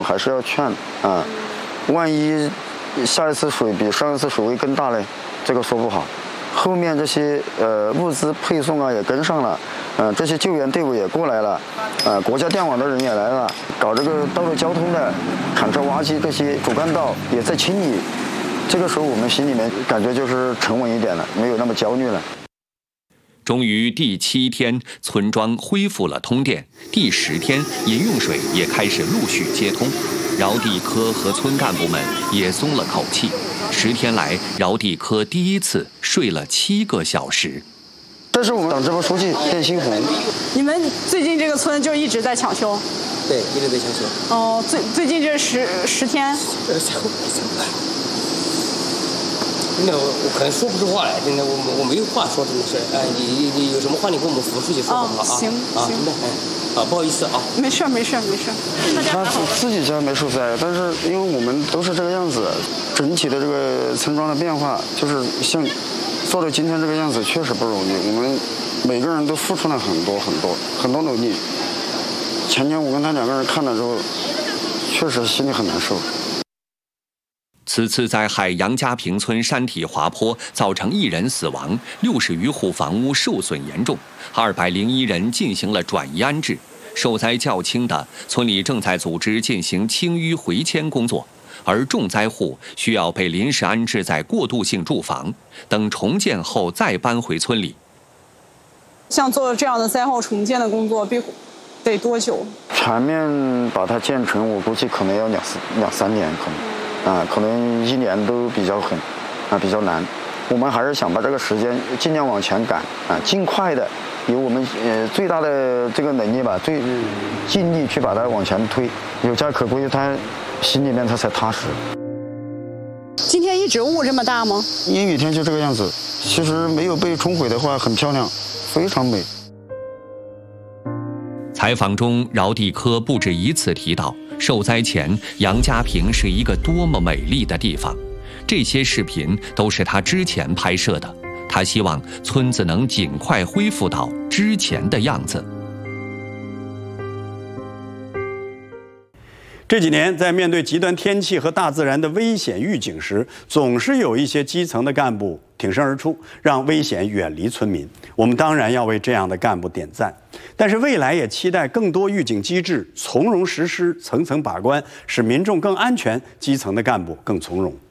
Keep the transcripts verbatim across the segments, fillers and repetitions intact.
还是要劝啊，万一下一次水比上一次水位更大嘞，这个说不好。后面这些呃物资配送啊也跟上了，嗯、呃，这些救援队伍也过来了，呃，国家电网的人也来了，搞这个道路交通的砍车挖机这些主干道也在清理。这个时候我们心里面感觉就是沉稳一点了，没有那么焦虑了。 终于第七天，村庄恢复了通电。第十天，饮用水也开始陆续接通，饶地科和村干部们也松了口气。十天来，饶地科第一次睡了七个小时。 这是我们党支部书记卞新红。 你们最近这个村就一直在抢修？ 对，一直在抢修。 哦，最最近这十十天。 呃，抢抢不来。真的，我可能说不出话来，真的，我我没有话说，真的是，哎，你你有什么话你跟我们副书记说好不好啊？ 行啊， 行的，哎，啊，不好意思啊。 没事没事没事。 他自己家没受灾，但是因为我们都是这个样子，整体的这个村庄的变化，就是像做到今天这个样子，确实不容易。我们每个人都付出了很多很多很多努力。前天我跟他两个人看了之后，确实心里很难受。 此次灾害，杨家坪村山体滑坡，造成一人死亡，六十余户房屋受损严重，二百零一人进行了转移安置。受灾较轻的，村里正在组织进行清淤回迁工作，而重灾户需要被临时安置在过渡性住房，等重建后再搬回村里。 像做这样的灾后重建的工作，必得多久？ 全面把它建成，我估计可能要两两三年，可能。啊，可能一年都比较狠，啊，比较难。我们还是想把这个时间尽量往前赶，啊，尽快的，有我们呃最大的这个能力吧，最尽力去把它往前推。有家可归，他心里面他才踏实。 今天一直雾这么大吗？ 阴雨天就这个样子，其实没有被冲毁的话，很漂亮，非常美。 采访中，饶地科不止一次提到，受灾前杨家坪是一个多么美丽的地方。这些视频都是他之前拍摄的，他希望村子能尽快恢复到之前的样子。 这几年，在面对极端天气和大自然的危险预警时，总是有一些基层的干部挺身而出，让危险远离村民。我们当然要为这样的干部点赞，但是未来也期待更多预警机制从容实施，层层把关，使民众更安全，基层的干部更从容。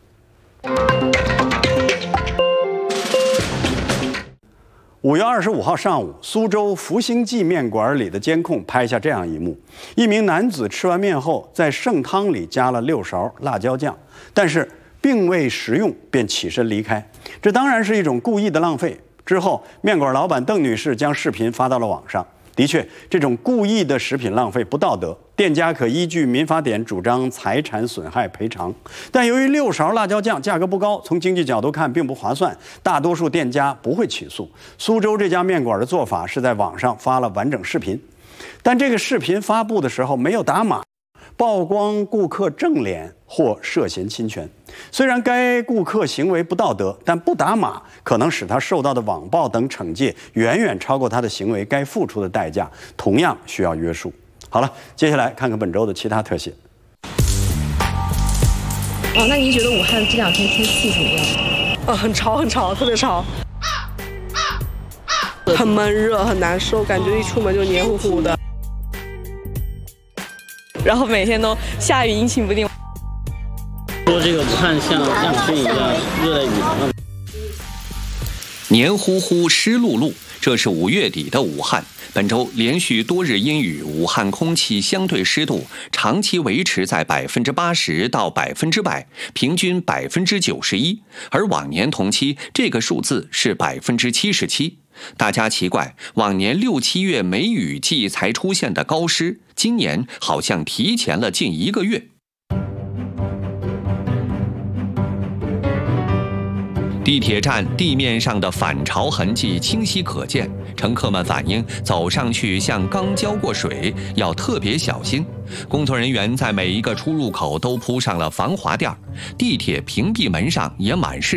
五月二十五号上午，苏州福兴记面馆里的监控拍下这样一幕：一名男子吃完面后，在剩汤里加了六勺辣椒酱，但是并未食用，便起身离开。这当然是一种故意的浪费。之后，面馆老板邓女士将视频发到了网上。的确，这种故意的食品浪费不道德，店家可依据民法典主张财产损害赔偿。但由于六勺辣椒酱价格不高，从经济角度看并不划算，大多数店家不会起诉。苏州这家面馆的做法是在网上发了完整视频，但这个视频发布的时候没有打码，曝光顾客正脸或涉嫌侵权。虽然该顾客行为不道德，但不打码可能使他受到的网暴等惩戒远远超过他的行为该付出的代价，同样需要约束。好了，接下来看看本周的其他特写。 哦，那您觉得武汉这两天天气怎么样？ 呃，很潮，很潮，特别潮，很闷热，很难受，感觉一出门就黏糊糊的。然后每天都下雨，阴晴不定。 说这个武汉像样春一样，热带雨林。 黏糊糊、湿漉漉，这是五月底的武汉。本周连续多日阴雨，武汉空气相对湿度长期维持在百分之八十到百分之百，平均百分之九十一，而往年同期这个数字是百分之七十七。大家奇怪，往年六七月梅雨季才出现的高湿，今年好像提前了近一个月。地铁站地面上的反潮痕迹清晰可见，乘客们反映走上去像刚浇过水，要特别小心。工作人员在每一个出入口都铺上了防滑垫，地铁屏蔽门上也满是